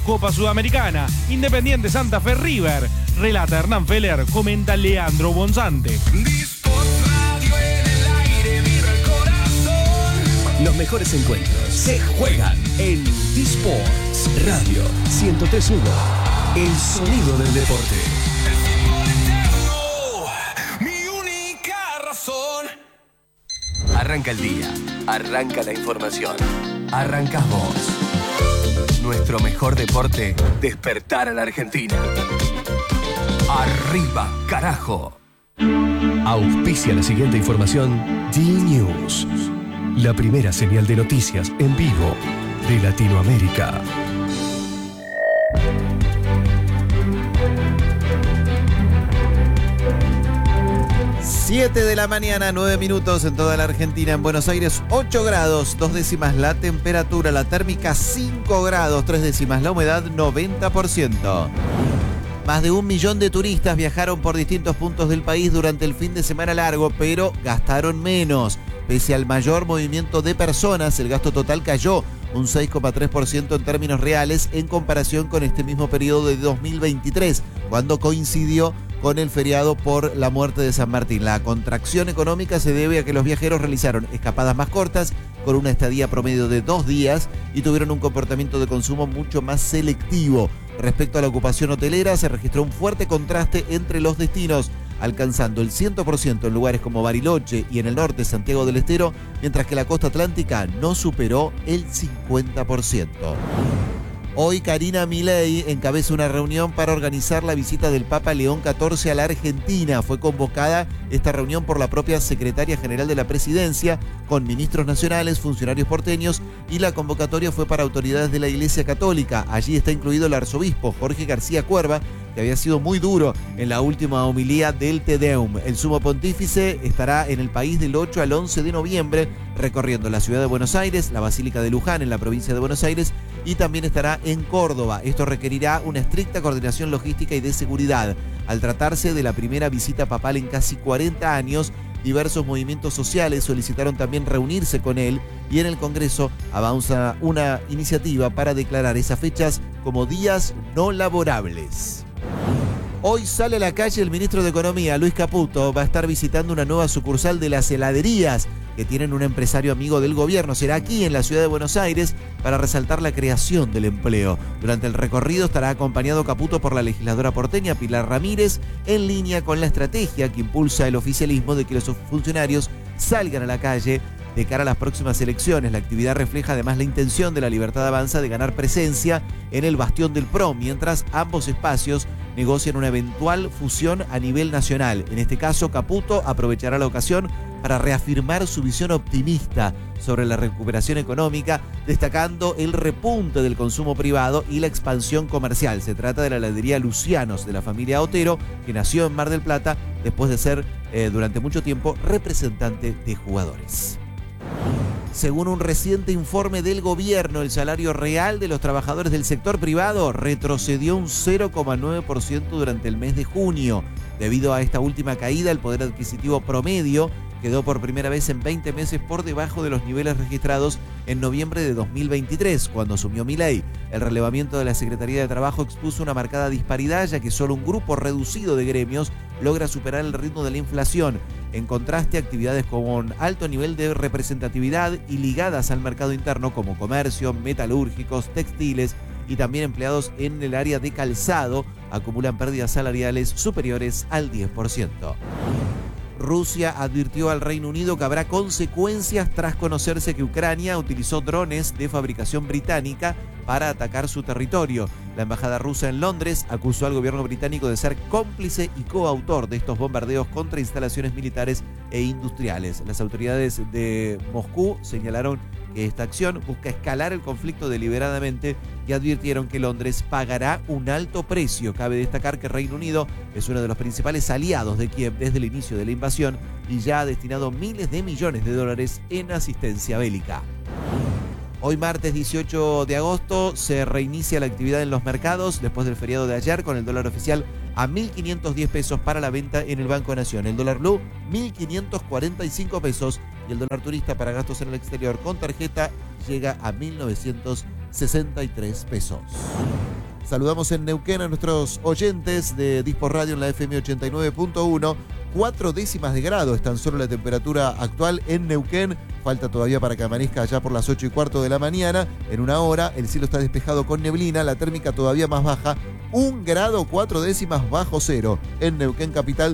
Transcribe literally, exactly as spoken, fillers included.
Copa Sudamericana, Independiente Santa Fe River. Relata Hernán Feller, comenta Leandro Bonzante. Los mejores encuentros se juegan en D-Sports Radio ciento tres punto uno. El sonido del deporte. Mi única razón. Arranca el día, arranca la información. Arrancás vos. Nuestro mejor deporte, despertar a la Argentina. Arriba, carajo. Auspicia la siguiente información D-News. La primera señal de noticias en vivo de Latinoamérica. siete de la mañana, nueve minutos en toda la Argentina. En Buenos Aires, ocho grados, dos décimas la temperatura, la térmica cinco grados, tres décimas la humedad, noventa por ciento. Más de un millón de turistas viajaron por distintos puntos del país durante el fin de semana largo, pero gastaron menos. Pese al mayor movimiento de personas, el gasto total cayó un seis coma tres por ciento en términos reales en comparación con este mismo periodo de dos mil veintitrés, cuando coincidió con el feriado por la muerte de San Martín. La contracción económica se debe a que los viajeros realizaron escapadas más cortas, con una estadía promedio de dos días, y tuvieron un comportamiento de consumo mucho más selectivo. Respecto a la ocupación hotelera, se registró un fuerte contraste entre los destinos, alcanzando el cien por ciento en lugares como Bariloche y en el norte Santiago del Estero, mientras que la costa atlántica no superó el cincuenta por ciento. Hoy Karina Milei encabeza una reunión para organizar la visita del Papa León catorce a la Argentina. Fue convocada esta reunión por la propia secretaria general de la presidencia, con ministros nacionales, funcionarios porteños, y la convocatoria fue para autoridades de la Iglesia Católica. Allí está incluido el arzobispo Jorge García Cuerva, que había sido muy duro en la última homilía del Te Deum. El sumo pontífice estará en el país del ocho al once de noviembre, recorriendo la ciudad de Buenos Aires, la Basílica de Luján en la provincia de Buenos Aires, y también estará en Córdoba. Esto requerirá una estricta coordinación logística y de seguridad. Al tratarse de la primera visita papal en casi cuarenta años, diversos movimientos sociales solicitaron también reunirse con él, y en el Congreso avanza una iniciativa para declarar esas fechas como días no laborables. Hoy sale a la calle el ministro de Economía, Luis Caputo. Va a estar visitando una nueva sucursal de las heladerías que tienen un empresario amigo del gobierno. Será aquí en la ciudad de Buenos Aires para resaltar la creación del empleo. Durante el recorrido estará acompañado Caputo por la legisladora porteña Pilar Ramírez, en línea con la estrategia que impulsa el oficialismo de que los funcionarios salgan a la calle de cara a las próximas elecciones. La actividad refleja además la intención de la Libertad Avanza de ganar presencia en el bastión del P R O, mientras ambos espacios negocian una eventual fusión a nivel nacional. En este caso, Caputo aprovechará la ocasión para reafirmar su visión optimista sobre la recuperación económica, destacando el repunte del consumo privado y la expansión comercial. Se trata de la heladería Lucianos, de la familia Otero, que nació en Mar del Plata después de ser eh, durante mucho tiempo representante de jugadores. Según un reciente informe del gobierno, el salario real de los trabajadores del sector privado retrocedió un cero coma nueve por ciento durante el mes de junio. Debido a esta última caída, el poder adquisitivo promedio quedó por primera vez en veinte meses por debajo de los niveles registrados en noviembre de dos mil veintitrés, cuando asumió Milei. El relevamiento de la Secretaría de Trabajo expuso una marcada disparidad, ya que solo un grupo reducido de gremios logra superar el ritmo de la inflación. En contraste, actividades con alto nivel de representatividad y ligadas al mercado interno, como comercio, metalúrgicos, textiles y también empleados en el área de calzado, acumulan pérdidas salariales superiores al diez por ciento. Rusia advirtió al Reino Unido que habrá consecuencias tras conocerse que Ucrania utilizó drones de fabricación británica para atacar su territorio. La embajada rusa en Londres acusó al gobierno británico de ser cómplice y coautor de estos bombardeos contra instalaciones militares e industriales. Las autoridades de Moscú señalaron que esta acción busca escalar el conflicto deliberadamente y advirtieron que Londres pagará un alto precio. Cabe destacar que Reino Unido es uno de los principales aliados de Kiev desde el inicio de la invasión y ya ha destinado miles de millones de dólares en asistencia bélica. Hoy martes dieciocho de agosto se reinicia la actividad en los mercados después del feriado de ayer, con el dólar oficial a mil quinientos diez pesos para la venta en el Banco Nación. El dólar blue mil quinientos cuarenta y cinco pesos y el dólar turista para gastos en el exterior con tarjeta llega a mil novecientos sesenta y tres pesos. Saludamos en Neuquén a nuestros oyentes de Dispo Radio en la F M ochenta y nueve punto uno. Cuatro décimas de grado es tan solo la temperatura actual en Neuquén. Falta todavía para que amanezca allá por las ocho y cuarto de la mañana. En una hora el cielo está despejado con neblina, la térmica todavía más baja. Un grado cuatro décimas bajo cero en Neuquén capital.